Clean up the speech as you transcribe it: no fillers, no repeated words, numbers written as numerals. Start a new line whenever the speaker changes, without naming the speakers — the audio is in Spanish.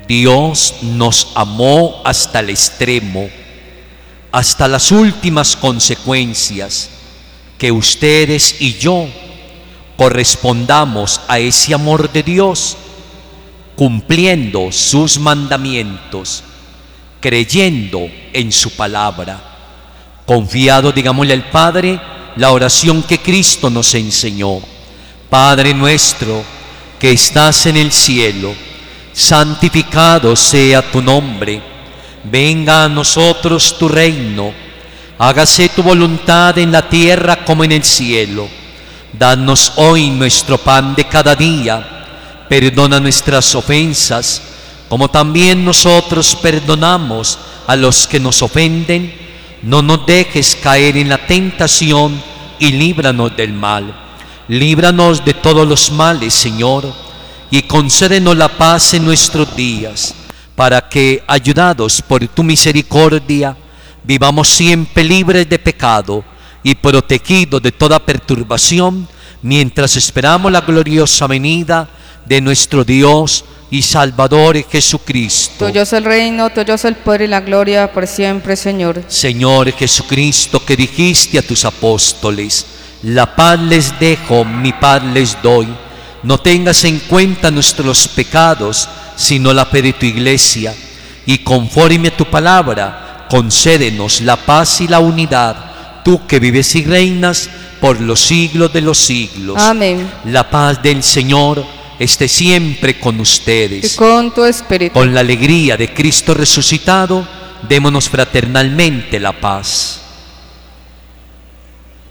Dios nos amó hasta el extremo, hasta las últimas consecuencias, que ustedes y yo correspondamos a ese amor de Dios, cumpliendo sus mandamientos, creyendo en su palabra. Confiado, digámosle al Padre la oración que Cristo nos enseñó. Padre nuestro que estás en el cielo, santificado sea tu nombre. Venga a nosotros tu reino. Hágase tu voluntad en la tierra como en el cielo. Danos hoy nuestro pan de cada día. Perdona nuestras ofensas, como también nosotros perdonamos a los que nos ofenden. No nos dejes caer en la tentación y líbranos del mal. Líbranos de todos los males, Señor, y concédenos la paz en nuestros días, para que, ayudados por tu misericordia, vivamos siempre libres de pecado y protegidos de toda perturbación, mientras esperamos la gloriosa venida de nuestro Dios y Salvador Jesucristo.
Tuyo es el reino, tuyo es el poder y la gloria por siempre, Señor.
Señor Jesucristo, que dijiste a tus apóstoles: la paz les dejo, mi paz les doy. No tengas en cuenta nuestros pecados, sino la fe de tu iglesia. Y conforme a tu palabra, concédenos la paz y la unidad, tú que vives y reinas por los siglos de los siglos.
Amén.
La paz del Señor esté siempre con ustedes.
Y con tu espíritu.
Con la alegría de Cristo resucitado, démonos fraternalmente la paz.